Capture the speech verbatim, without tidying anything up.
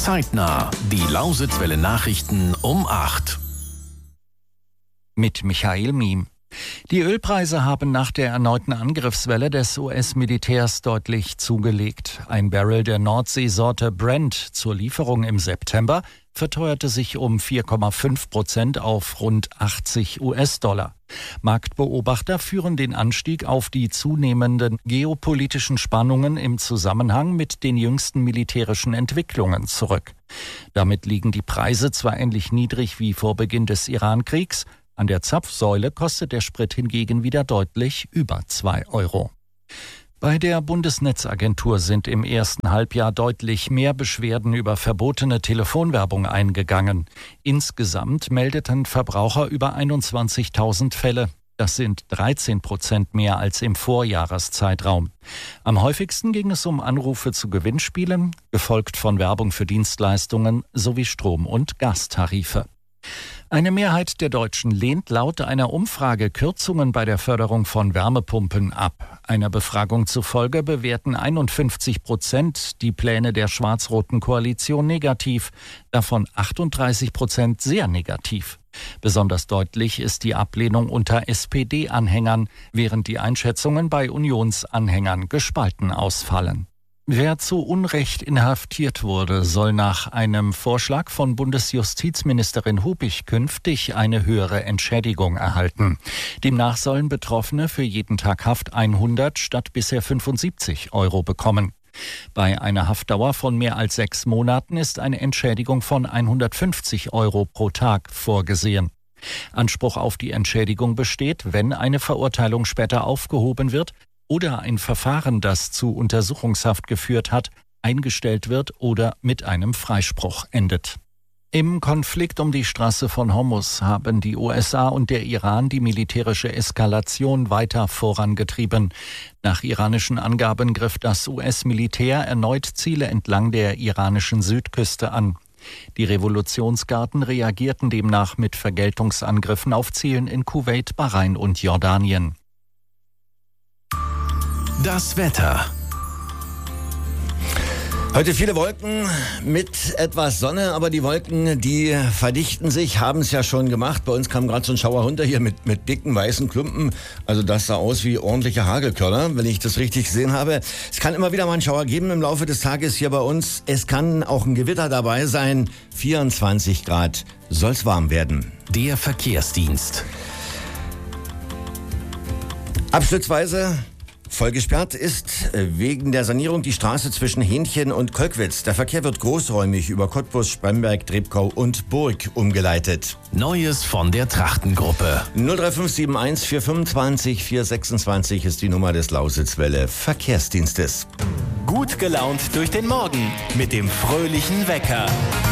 Zeitnah. Die Lausitzwelle Nachrichten um acht. Mit Michael Miem. Die Ölpreise haben nach der erneuten Angriffswelle des U S-Militärs deutlich zugelegt. Ein Barrel der Nordseesorte Brent zur Lieferung im September verteuerte sich um vier Komma fünf Prozent auf rund achtzig US-Dollar. Marktbeobachter führen den Anstieg auf die zunehmenden geopolitischen Spannungen im Zusammenhang mit den jüngsten militärischen Entwicklungen zurück. Damit liegen die Preise zwar ähnlich niedrig wie vor Beginn des Iran-Kriegs, an der Zapfsäule kostet der Sprit hingegen wieder deutlich über zwei Euro. Bei der Bundesnetzagentur sind im ersten Halbjahr deutlich mehr Beschwerden über verbotene Telefonwerbung eingegangen. Insgesamt meldeten Verbraucher über einundzwanzigtausend Fälle. Das sind dreizehn Prozent mehr als im Vorjahreszeitraum. Am häufigsten ging es um Anrufe zu Gewinnspielen, gefolgt von Werbung für Dienstleistungen sowie Strom- und Gastarife. Eine Mehrheit der Deutschen lehnt laut einer Umfrage Kürzungen bei der Förderung von Wärmepumpen ab. Einer Befragung zufolge bewerten einundfünfzig Prozent die Pläne der schwarz-roten Koalition negativ, davon achtunddreißig Prozent sehr negativ. Besonders deutlich ist die Ablehnung unter S P D-Anhängern, während die Einschätzungen bei Unionsanhängern gespalten ausfallen. Wer zu Unrecht inhaftiert wurde, soll nach einem Vorschlag von Bundesjustizministerin Hubich künftig eine höhere Entschädigung erhalten. Demnach sollen Betroffene für jeden Tag Haft hundert statt bisher fünfundsiebzig Euro bekommen. Bei einer Haftdauer von mehr als sechs Monaten ist eine Entschädigung von hundertfünfzig Euro pro Tag vorgesehen. Anspruch auf die Entschädigung besteht, wenn eine Verurteilung später aufgehoben wird oder ein Verfahren, das zu Untersuchungshaft geführt hat, eingestellt wird oder mit einem Freispruch endet. Im Konflikt um die Straße von Hormuz haben die U S A und der Iran die militärische Eskalation weiter vorangetrieben. Nach iranischen Angaben griff das U S-Militär erneut Ziele entlang der iranischen Südküste an. Die Revolutionsgarden reagierten demnach mit Vergeltungsangriffen auf Zielen in Kuwait, Bahrain und Jordanien. Das Wetter. Heute viele Wolken mit etwas Sonne, aber die Wolken, die verdichten sich, haben es ja schon gemacht. Bei uns kam gerade so ein Schauer runter hier mit, mit dicken weißen Klumpen. Also das sah aus wie ordentliche Hagelkörner, wenn ich das richtig gesehen habe. Es kann immer wieder mal einen Schauer geben im Laufe des Tages hier bei uns. Es kann auch ein Gewitter dabei sein. vierundzwanzig Grad soll es warm werden. Der Verkehrsdienst. Abschnittsweise voll gesperrt ist wegen der Sanierung die Straße zwischen Hähnchen und Kolkwitz. Der Verkehr wird großräumig über Cottbus, Spremberg, Treptow und Burg umgeleitet. Neues von der Trachtengruppe. null drei fünf sieben eins vier fünfundzwanzig vier sechsundzwanzig ist die Nummer des Lausitzwelle Verkehrsdienstes. Gut gelaunt durch den Morgen mit dem fröhlichen Wecker.